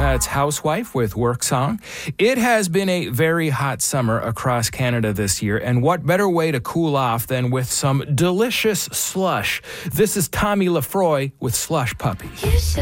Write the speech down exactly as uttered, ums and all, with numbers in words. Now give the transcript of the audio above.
That's Housewife with Work Song. It has been a very hot summer across Canada this year, and what better way to cool off than with some delicious slush? This is Tommy Lefroy with Slush Puppy. You should